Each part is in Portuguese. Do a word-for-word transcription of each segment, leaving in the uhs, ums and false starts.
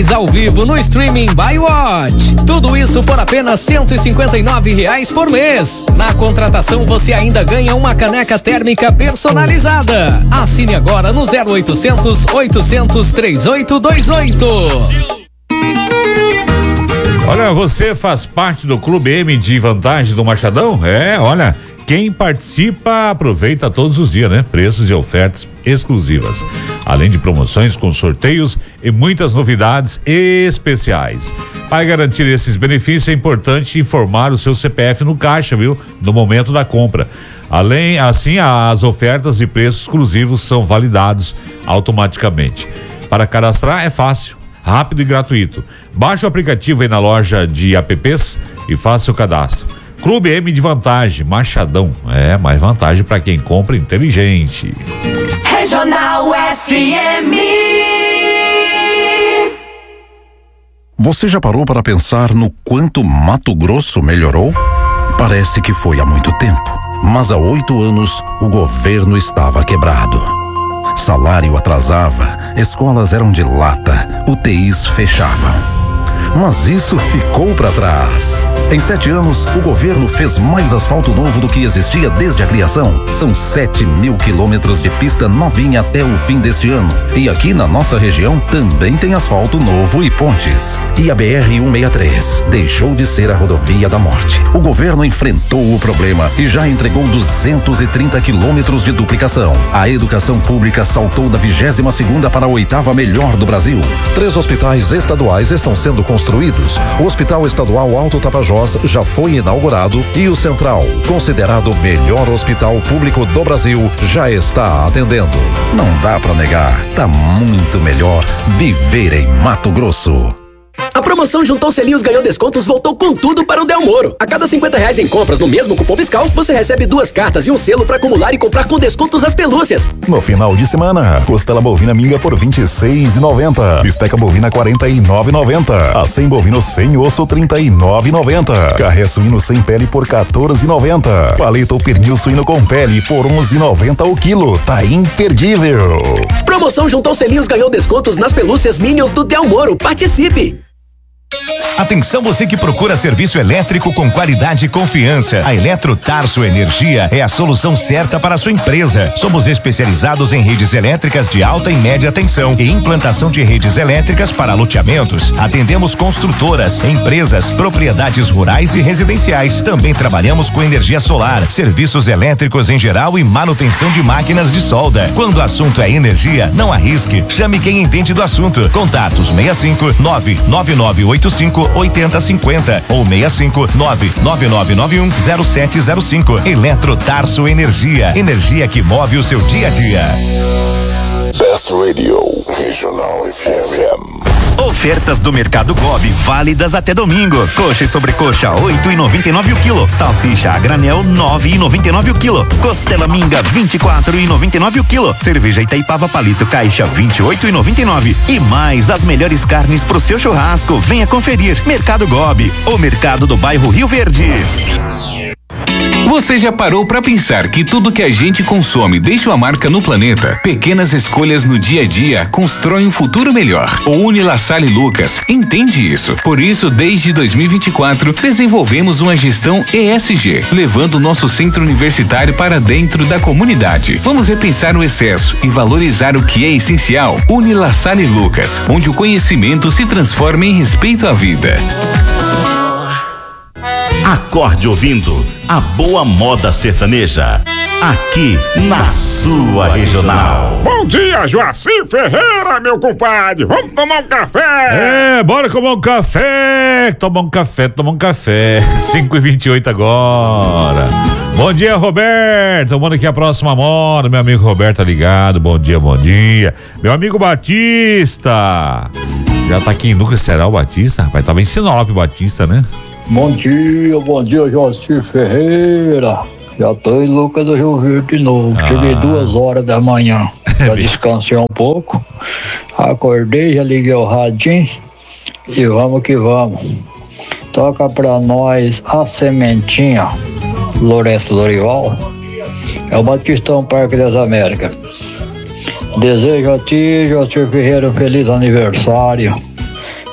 esportes ao vivo no streaming by Watch. Tudo isso por apenas cento e cinquenta e nove reais por mês. Na contratação você ainda ganha uma caneca térmica personalizada. Assine agora no zero oitocentos, oitocentos, trinta e oito vinte e oito. Olha, você faz parte do Clube M de Vantagem do Machadão? É, olha, quem participa aproveita todos os dias, né? Preços e ofertas exclusivas, além de promoções com sorteios e muitas novidades especiais. Para garantir esses benefícios é importante informar o seu C P F no caixa, viu? No momento da compra. Além, assim, as ofertas e preços exclusivos são validados automaticamente. Para cadastrar é fácil, rápido e gratuito. Baixe o aplicativo aí na loja de apps e faça o cadastro. Clube M de Vantagem, Machadão. É, mais vantagem para quem compra inteligente. Regional F M. Você já parou para pensar no quanto Mato Grosso melhorou? Parece que foi há muito tempo, mas há oito anos o governo estava quebrado. Salário atrasava, escolas eram de lata, U T Is fechavam. Mas isso ficou para trás. Em sete anos, o governo fez mais asfalto novo do que existia desde a criação. São sete mil quilômetros de pista novinha até o fim deste ano. E aqui na nossa região também tem asfalto novo e pontes. E a B R cento e sessenta e três deixou de ser a rodovia da morte. O governo enfrentou o problema e já entregou duzentos e trinta quilômetros de duplicação. A educação pública saltou da vigésima segunda para a oitava melhor do Brasil. Três hospitais estaduais estão sendo construídos. O Hospital Estadual Alto Tapajós já foi inaugurado e o Central, considerado o melhor hospital público do Brasil, já está atendendo. Não dá pra negar, tá muito melhor viver em Mato Grosso. A promoção Juntou Selinhos Ganhou Descontos voltou com tudo para o Del Moro. A cada cinquenta reais em compras no mesmo cupom fiscal, você recebe duas cartas e um selo para acumular e comprar com descontos as pelúcias. No final de semana, costela bovina minga por vinte e seis reais e noventa centavos. Bisteca bovina quarenta e nove reais e noventa centavos. Acém bovino sem osso trinta e nove reais e noventa centavos. Carré suíno sem pele por quatorze reais e noventa centavos. Paleta ou pernil suíno com pele por onze reais e noventa centavos o quilo. Tá imperdível. Promoção Juntou Selinhos Ganhou Descontos nas pelúcias Minions do Del Moro. Participe! Atenção você que procura serviço elétrico com qualidade e confiança. A Eletro Tarso Energia é a solução certa para a sua empresa. Somos especializados em redes elétricas de alta e média tensão e implantação de redes elétricas para loteamentos. Atendemos construtoras, empresas, propriedades rurais e residenciais. Também trabalhamos com energia solar, serviços elétricos em geral e manutenção de máquinas de solda. Quando o assunto é energia, não arrisque. Chame quem entende do assunto. Contatos seis cinco nove nove nove oito cinco oito zero cinco zero ou seis cinco nove nove nove nove um zero sete zero cinco. Eletro Tarso Energia. Energia que move o seu dia a dia. Best Radio, Regional F M. Ofertas do Mercado Gobi válidas até domingo. Coxa e sobrecoxa oito reais e noventa e nove o quilo. Salsicha a granel nove reais e noventa e nove o quilo. Costela minga vinte e quatro reais e noventa e nove o quilo. Cerveja Itaipava Palito Caixa vinte e oito reais e noventa e nove. E mais as melhores carnes pro seu churrasco. Venha conferir. Mercado Gobi, o mercado do bairro Rio Verde. Você já parou para pensar que tudo que a gente consome deixa uma marca no planeta? Pequenas escolhas no dia a dia constroem um futuro melhor. O Unilassale Lucas entende isso. Por isso, desde dois mil e vinte e quatro, desenvolvemos uma gestão E S G, levando o nosso centro universitário para dentro da comunidade. Vamos repensar o excesso e valorizar o que é essencial. Unilassale Lucas, onde o conhecimento se transforma em respeito à vida. Acorde ouvindo a boa moda sertaneja, aqui na sua regional. Bom dia, Joacir Ferreira, meu compadre. Vamos tomar um café. É, bora tomar um café. Tomar um café, tomar um café. cinco e vinte e oito agora. Bom dia, Roberto. Manda aqui a próxima moda. Meu amigo Roberto tá ligado. Bom dia, bom dia. Meu amigo Batista. Já tá aqui em Lucas, será o Batista? Rapaz, tava em Sinop, Batista, né? Bom dia, bom dia, Joacir Ferreira. Já tô em Lucas do Rio Verde de novo. Ah. Cheguei duas horas da manhã. Já descansei um pouco. Acordei, já liguei o radinho. E vamos que vamos. Toca pra nós a sementinha. Lourenço Lorival. É o Batistão Parque das Américas. Desejo a ti, Joacir Ferreira, um feliz aniversário.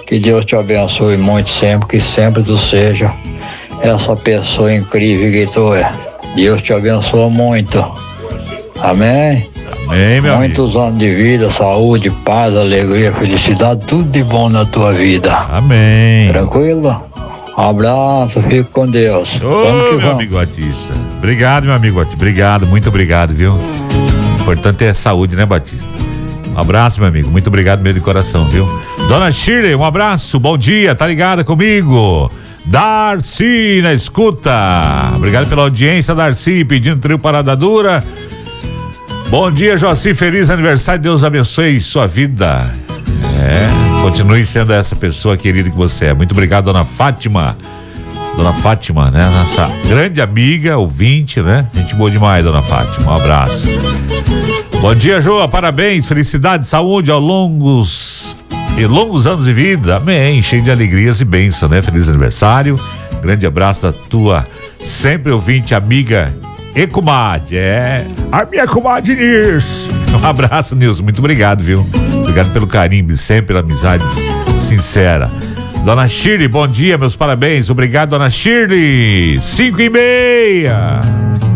Que Deus te abençoe muito sempre, que sempre tu seja essa pessoa incrível que tu é. Deus te abençoe muito. Amém? Amém, meu Muitos amigo. anos de vida, saúde, paz, alegria, felicidade, tudo de bom na tua vida. Amém. Tranquilo? Um abraço, fique com Deus. Ô, vamos que meu vamos. amigo Batista. Obrigado, meu amigo Batista. Obrigado, muito obrigado, viu? O importante é saúde, né, Batista? Um abraço, meu amigo. Muito obrigado mesmo de coração, viu? Dona Shirley, um abraço. Bom dia, tá ligada comigo? Darcy na escuta. Obrigado pela audiência, Darcy, pedindo trio Parada Dura. Bom dia, Joaci, feliz aniversário, Deus abençoe sua vida. É, continue sendo essa pessoa querida que você é. Muito obrigado, dona Fátima. Dona Fátima, né? Nossa grande amiga, ouvinte, né? Gente boa demais, dona Fátima. Um abraço. Bom dia, Joa, parabéns, felicidade, saúde ao longos e longos anos de vida. Amém, cheio de alegrias e bênção, né? Feliz aniversário. Grande abraço da tua sempre ouvinte, amiga e comadre, é a minha comadre Nilce. Um abraço, Nilson, muito obrigado, viu? Obrigado pelo carinho, sempre pela amizade sincera. Dona Shirley, bom dia, meus parabéns. Obrigado, dona Shirley. Cinco e meia.